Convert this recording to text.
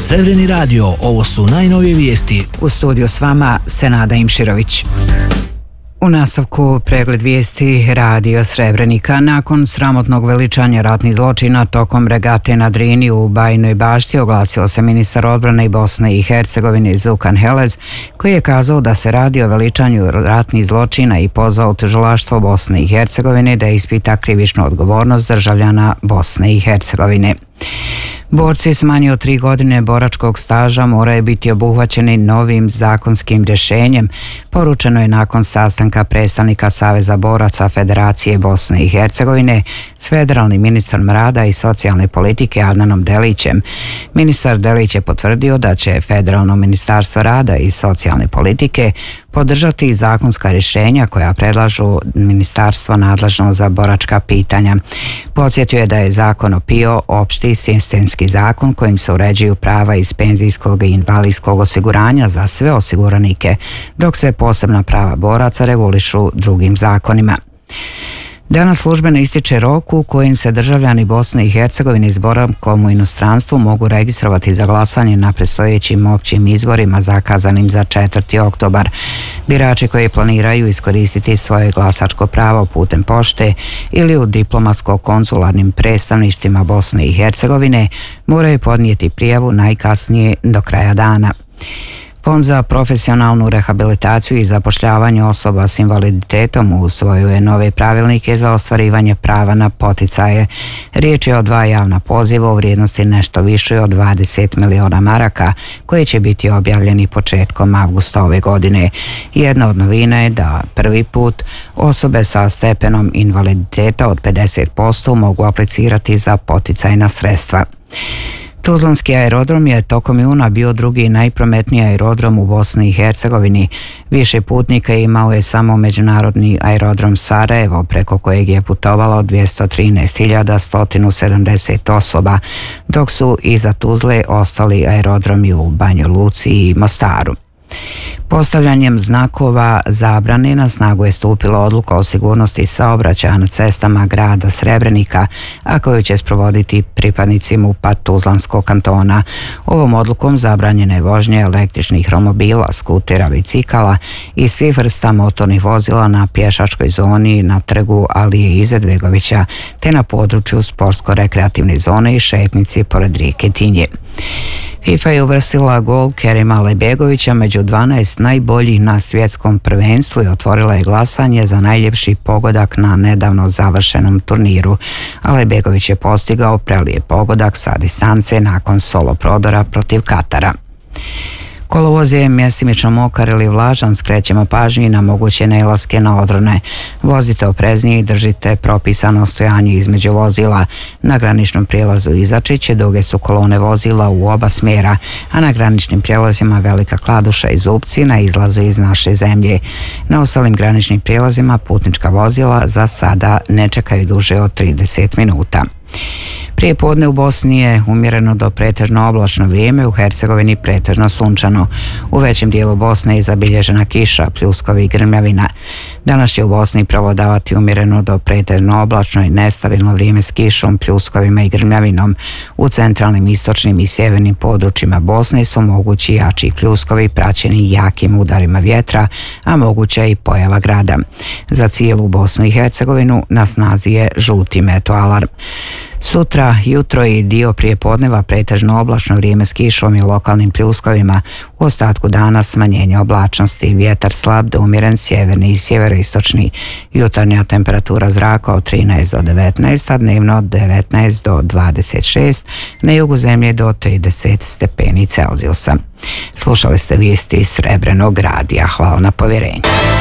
Srebreni radio, ovo su najnovije vijesti. U studiju s vama Senada Imširović. U nastavku pregled vijesti Radio Srebrenika. Nakon sramotnog veličanja ratnih zločina tokom regate na Drini u Bajinoj Bašti oglasio se ministar odbrane i Bosne i Hercegovine Zukan Helez, koji je kazao da se radi o veličanju ratnih zločina i pozvao tužilaštvo Bosne i Hercegovine da ispita krivičnu odgovornost državljana Bosne i Hercegovine. Borci s manje od 3 godine boračkog staža moraju biti obuhvaćeni novim zakonskim rješenjem, poručeno je nakon sastanka predstavnika Saveza boraca Federacije Bosne i Hercegovine s federalnim ministrom rada i socijalne politike Adnanom Delićem. Ministar Delić je potvrdio da će Federalno ministarstvo rada i socijalne politike podržati zakonska rješenja koja predlažu ministarstvo nadležno za boračka pitanja. Podsjetio je da je zakon o PIO opšti sistemski zakon kojim se uređuju prava iz penzijskog i invalidskog osiguranja za sve osiguranike, dok se posebna prava boraca regulišu drugim zakonima. Danas službeno ističe rok u kojim se državljani Bosne i Hercegovine s boravkom u inostranstvu mogu registrovati za glasanje na predstojećim općim izborima zakazanim za 4. oktobar. Birači koji planiraju iskoristiti svoje glasačko pravo putem pošte ili u diplomatsko-konzularnim predstavništvima Bosne i Hercegovine moraju podnijeti prijavu najkasnije do kraja dana. Fond za profesionalnu rehabilitaciju i zapošljavanje osoba s invaliditetom usvojio je nove pravilnike za ostvarivanje prava na poticaje. Riječ je o 2 javna poziva u vrijednosti nešto više od 20 miliona maraka koji će biti objavljeni početkom avgusta ove godine. Jedna od novina je da prvi put osobe sa stepenom invaliditeta od 50% mogu aplicirati za poticajna sredstva. Tuzlanski aerodrom je tokom juna bio drugi najprometniji aerodrom u Bosni i Hercegovini. Više putnika imao je samo međunarodni aerodrom Sarajevo, preko kojeg je putovalo 213.170 osoba, dok su iza Tuzle ostali aerodromi u Banjoj Luci i Mostaru. Postavljanjem znakova zabrane na snagu je stupila odluka o sigurnosti saobraćaja na cestama grada Srebrenika, a koju će sprovoditi pripadnici MUP-a Tuzlanskog kantona. Ovom odlukom zabranjena je vožnja električnih romobila, skutera, bicikala i svih vrsta motornih vozila na pješačkoj zoni na trgu Alije Izetbegovića, te na području sportsko-rekreativne zone i šetnici pored rijeke Tinje. FIFA je uvrstila gol Kerima Alejbegovića među 12 najboljih na svjetskom prvenstvu i otvorila je glasanje za najljepši pogodak na nedavno završenom turniru. Alejbegović je postigao prelijep pogodak sa distance nakon solo prodora protiv Katara. Kolovoz je mjestimično mokar ili vlažan, skrećemo pažnju na moguće nailaske na odrone. Vozite opreznije i držite propisano stojanje između vozila. Na graničnom prijelazu Izačić duge su kolone vozila u oba smjera, a na graničnim prijelazima Velika Kladuša i Zupci na izlazu iz naše zemlje. Na ostalim graničnim prijelazima putnička vozila za sada ne čekaju duže od 30 minuta. Prije podne u Bosni je umjereno do pretežno oblačno vrijeme, u Hercegovini pretežno sunčano. U većem dijelu Bosne je zabilježena kiša, pljuskovi i grmljavina. Danas će u Bosni prevladavati umjereno do pretežno oblačno i nestabilno vrijeme s kišom, pljuskovima i grmljavinom. U centralnim, istočnim i sjevernim područjima Bosne su mogući jači pljuskovi praćeni jakim udarima vjetra, a moguća i pojava grada. Za cijelu Bosnu i Hercegovinu na snazi je žuti meteoalarm. Sutra, jutro i dio prije podneva pretežno oblačno vrijeme s kišom i lokalnim pljuskovima. U ostatku dana smanjenje oblačnosti, vjetar slab do umjeren sjeverni i sjeveroistočni. Jutarnja temperatura zraka od 13 do 19, a dnevno od 19 do 26, na jugu zemlje do 30 stepeni Celzijusa. Slušali ste vijesti iz Srebrenog radija. Hvala na povjerenju.